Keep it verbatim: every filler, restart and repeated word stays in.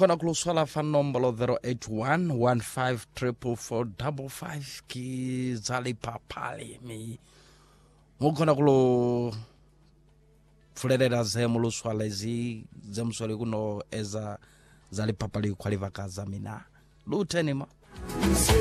mukona kuluswala fa nombolo zero eight one one five four four four five ki zali papali mi mukona kulu fulerera zemu luswala zi zemu swali kuno eza zali papali kwaliva kaza mina lutenima